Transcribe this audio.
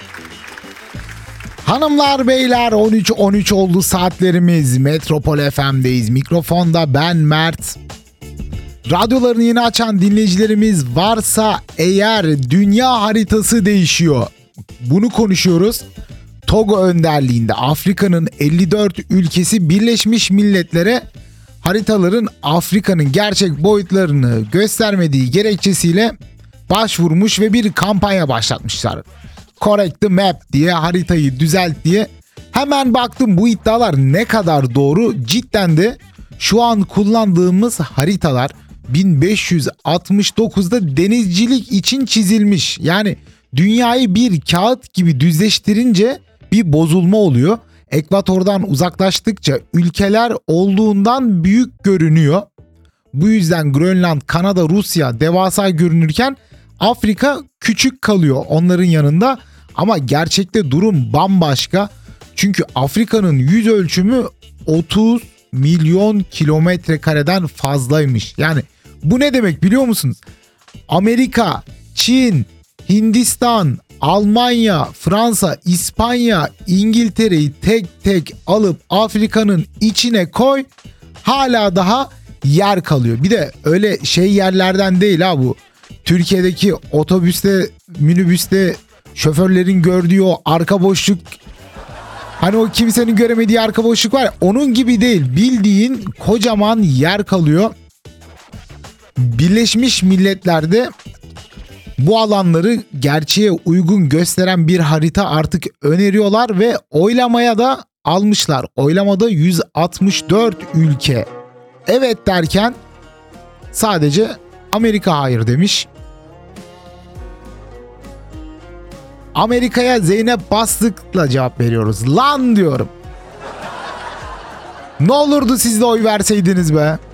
Hanımlar beyler 13.13 oldu saatlerimiz. Metropol FM'deyiz. Mikrofonda ben Mert. Radyolarını yeni açan dinleyicilerimiz varsa eğer dünya haritası değişiyor. Bunu konuşuyoruz. Togo önderliğinde Afrika'nın 54 ülkesi Birleşmiş Milletler'e haritaların Afrika'nın gerçek boyutlarını göstermediği gerekçesiyle başvurmuş ve bir kampanya başlatmışlar. Correct the map diye, haritayı düzelt diye. Hemen baktım bu iddialar ne kadar doğru. Cidden de şu an kullandığımız haritalar 1569'da denizcilik için çizilmiş. Yani dünyayı bir kağıt gibi düzleştirince bir bozulma oluyor. Ekvatordan uzaklaştıkça ülkeler olduğundan büyük görünüyor. Bu yüzden Grönland, Kanada, Rusya devasa görünürken Afrika küçük kalıyor onların yanında. Ama gerçekte durum bambaşka. Çünkü Afrika'nın yüz ölçümü 30 milyon kilometre kareden fazlaymış. Yani bu ne demek biliyor musunuz? Amerika, Çin, Hindistan, Almanya, Fransa, İspanya, İngiltere'yi tek tek alıp Afrika'nın içine koy, hala daha yer kalıyor. Bir de öyle yerlerden değil ha bu. Türkiye'deki otobüste, minibüste şoförlerin gördüğü o arka boşluk, hani o kimsenin göremediği arka boşluk var ya, onun gibi değil. Bildiğin kocaman yer kalıyor. Birleşmiş Milletler'de bu alanları gerçeğe uygun gösteren bir harita artık öneriyorlar ve oylamaya da almışlar. Oylamada 164 ülke evet derken sadece Amerika hayır demiş. Amerika'ya Zeynep Bastık'la cevap veriyoruz. Lan diyorum. Ne olurdu siz de oy verseydiniz be.